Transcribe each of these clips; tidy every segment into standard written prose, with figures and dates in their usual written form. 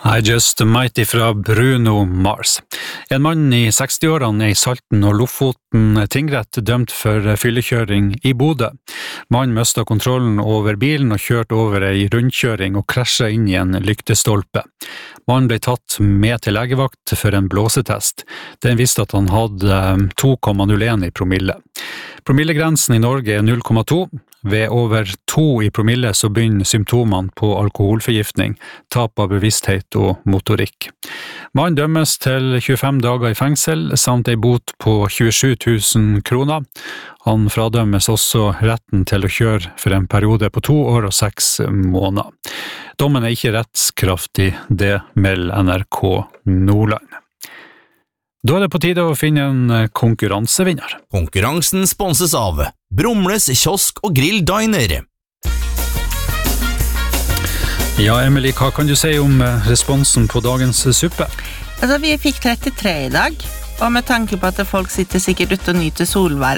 I Just Mighty fra Bruno Mars. En mann i 60-årene I Salten og Lofoten tingrett dømt for fyllekjøring I Bodø. Mannen mistet kontrollen over bilen og kjørte over en rundkjøring og krasjet inn I en lyktestolpe. Mannen ble tatt med til legevakt for en blåsetest. Den viste at han hadde 2,01 I promille. Promillegrensen I Norge 0,2. Ved over 2 I promille så begynner symptomene på alkoholforgiftning, tap av bevissthet og motorikk. Mannen dømmes til 25 dager I fengsel, samt en bot på 27 000 kroner. Han fradømmes også retten til å kjøre for en periode på 2 år og 6 måneder. Dommen ikke rettskraftig, det melder NRK Nordland. Da det på tide å finne en konkurransevinner. Konkurransen sponses av Brumles kiosk og grill diner. Ja, Emily, hva kan du si om responsen på dagens suppe? Altså, vi fikk 33 I dag, og med tanke på at folk sitter sikkert ute og nyter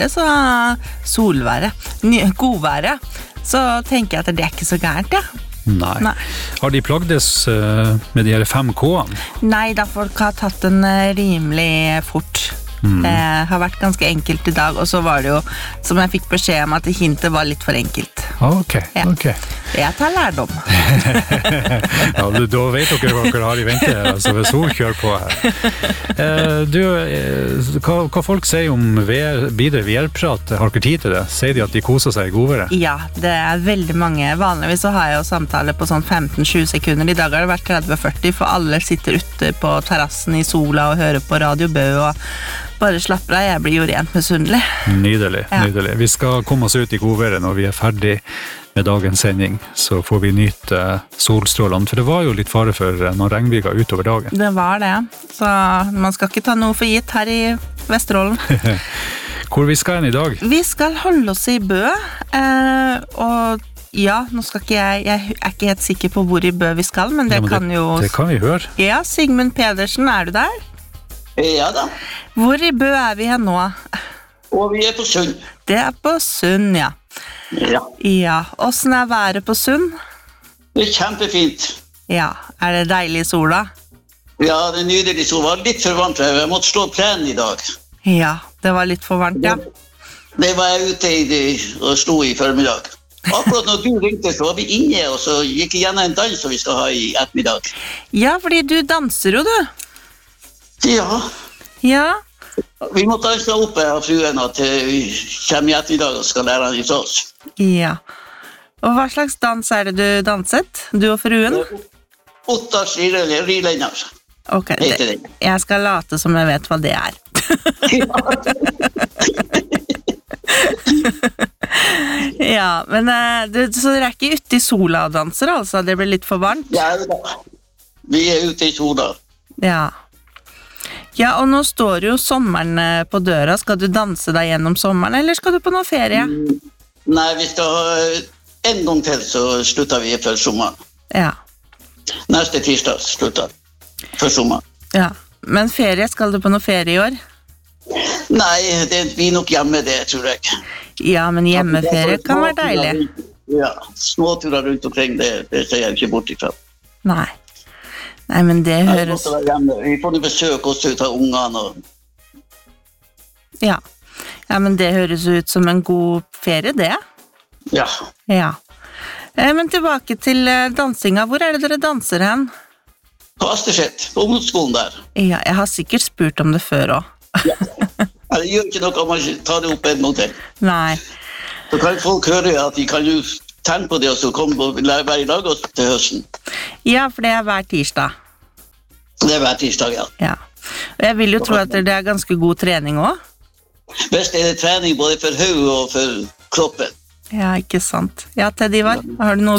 godværet, så tenker jeg at det ikke så gærent, ja. Nei. Har de plagdes med de her 5 K-ene? Nei, da folk har tatt den rimelig fort. Det har vært ganske enkelt I dag, og så var det jo, som jeg fikk beskjed om, at hintet var litt for enkelt. Ok. Jeg tar lærdom. Ja, da vet dere hva dere har I vente, altså hvis hun kjører på her. Hva folk sier om videre VR-prat, har dere tid til det? Sier de at de koser seg I godværet? Ja, det veldig mange. Vanligvis så har jeg jo samtale på sånn 15-20 sekunder. I dag har det vært 30-40, for alle sitter ute på terrassen I sola og hører på Radio Bø og bare slapper av, jeg blir jo rent misunnelig. Nydelig. Vi skal komme oss ut I godværet når vi ferdig med dagens sending, så får vi nyte solstrålene, for det var jo litt fare for noen regnbyger utover dagen. Det var det, så man skal ikke ta noe for gitt her I Vesterålen. Hvor vi skal I dag? Vi skal holde oss I Bø, og ja, nå skal ikke jeg ikke helt sikker på hvor I Bø vi skal, men det kan jo... Det kan vi høre. Ja, Sigmund Pedersen, du der? Ja da. Hvor I Bø vi her nå? Og vi på Sund. Det på Sund, ja. Ja, hvordan været på Sund? Det kjempefint. Ja, det deilig I sola? Ja, det nydelig sol. Det var litt for varmt, jeg måtte slå plenen I dag. Ja, det var litt for varmt, ja. Det var jeg ute og slo I formiddag. Akkurat når du ringte, så var vi inne, og så gikk jeg gjennom en dans som vi skal ha I ettermiddag. Ja, fordi du danser jo, du. Ja. Vi må danse opp av fruen at vi kommer I ettermiddag og skal lære han I oss. Ja. Og hva slags dans det du danset? Du og fruen? Ottars rilenner. Ok, jeg skal late som jeg vet hva det Ja, men så dere ikke ute I sola og danser, altså? Det blir litt for varmt? Ja, vi ute I sola. Ja, og nå står jo sommeren på døra. Skal du danse deg gjennom sommeren, eller skal du på noen ferie? Nei, vi skal ha en gang til, så slutter vi før sommeren. Ja. Neste tirsdag slutter før sommeren. Ja, men ferie, skal du på noen ferie I år? Nei, det blir nok hjemme det, tror jeg. Ja, men hjemmeferie kan være deilig. Ja, småturer rundt omkring, det ser jeg ikke bort ifra. Nei, men det høres... Vi får besøk også ut av ungene. Ja, men det høres ut som en god ferie, det. Ja. Men tilbake til dansinga. Hvor det dere danser hen? På Asterset, på ungdomsskolen der. Ja, jeg har sikkert spurt om det før også. Ja, det gjør ikke noe om man tar det opp en måte. Nei. Så kan folk høre at de kan jo tenke på det, og så komme og være I lag oss til høsten. Ja, for det hver tirsdag. Det hver tirsdag, ja. Og jeg vil jo tro at det ganske god trening også. Best det trening både for hodet og for kroppen. Ja, ikke sant. Ja, Ted Ivar, har du noe